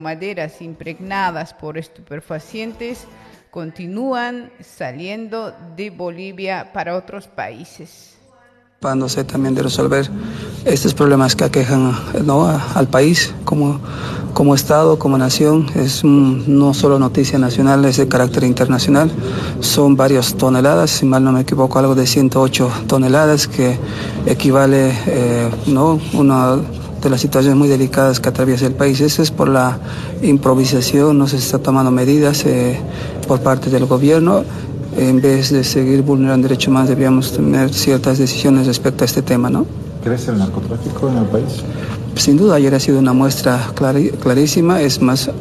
Maderas impregnadas por estupefacientes continúan saliendo de Bolivia para otros países. Ocupándose también de resolver estos problemas que aquejan, ¿no?, al país como Estado, como nación. Es no solo noticia nacional, es de carácter internacional. Son varias toneladas, si mal no me equivoco, algo de 108 toneladas, que equivale, una de las situaciones muy delicadas que atraviesa el país. Eso es por la improvisación, no se está tomando medidas por parte del gobierno. En vez de seguir vulnerando derechos humanos, deberíamos tener ciertas decisiones respecto a este tema, ¿no? ¿Crece el narcotráfico en el país? Sin duda, ayer ha sido una muestra clarísima. Es más,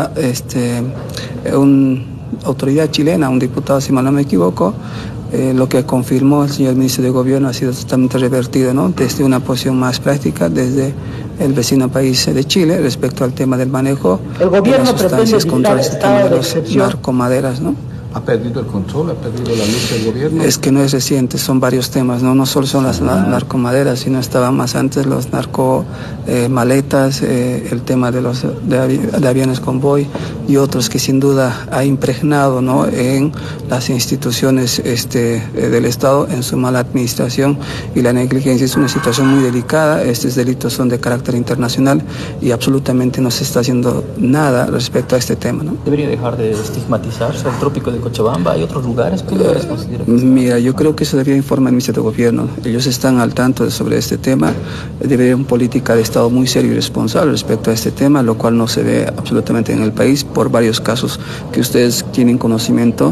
una autoridad chilena, un diputado, si mal no me equivoco, lo que confirmó el señor ministro de Gobierno ha sido totalmente revertido, ¿no?, desde una posición más práctica, desde el vecino país de Chile, respecto al tema del manejo de las sustancias contra este tema de los narcomaderas, ¿no? ¿Ha perdido el control? ¿Ha perdido la lucha del gobierno? Es que no es reciente, son varios temas, no solo son las narcomaderas, sino estaban más antes los narcomaletas, el tema de aviones convoy y otros que sin duda ha impregnado, ¿no?, en las instituciones del Estado, en su mala administración y la negligencia. Es una situación muy delicada. Estos delitos son de carácter internacional y absolutamente no se está haciendo nada respecto a este tema, ¿no? ¿Debería dejar de estigmatizarse el trópico de Cochabamba? ¿Hay otros lugares? ¿Qué lugares considera? Mira, yo creo que eso debería informar el Ministerio de Gobierno. Ellos están al tanto sobre este tema. Debería haber una política de Estado muy seria y responsable respecto a este tema, lo cual no se ve absolutamente en el país por varios casos que ustedes tienen conocimiento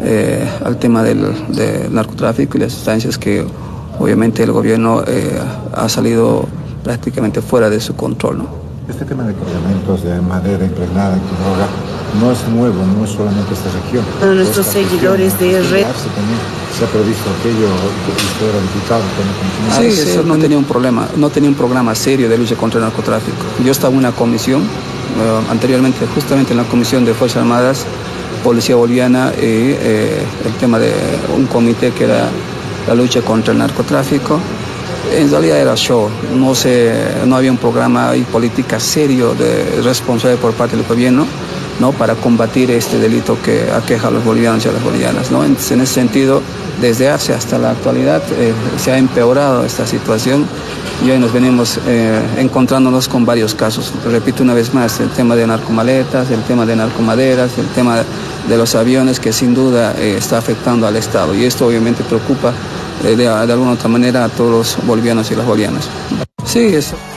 al tema del narcotráfico y las sustancias que obviamente el gobierno ha salido prácticamente fuera de su control, ¿no? Este tema de cargamentos de madera impregnada en droga no es nuevo, no es solamente esta región. Para nuestros seguidores de red. Se ha previsto aquello que usted era diputado. Sí, eso no tenía un problema, no tenía un programa serio de lucha contra el narcotráfico. Yo estaba en una comisión, anteriormente justamente en la Comisión de Fuerzas Armadas, Policía Boliviana y el tema de un comité que era la lucha contra el narcotráfico. En realidad era show, no había un programa y política serio responsable por parte del gobierno, ¿no?, para combatir este delito que aqueja a los bolivianos y a las bolivianas, ¿no? Entonces, en ese sentido, desde hace hasta la actualidad se ha empeorado esta situación y hoy nos venimos encontrándonos con varios casos. Repito una vez más, el tema de narcomaletas, el tema de narcomaderas, el tema de los aviones, que sin duda está afectando al Estado, y esto obviamente preocupa de alguna otra manera a todos los bolivianos y las bolivianas. Sí, eso.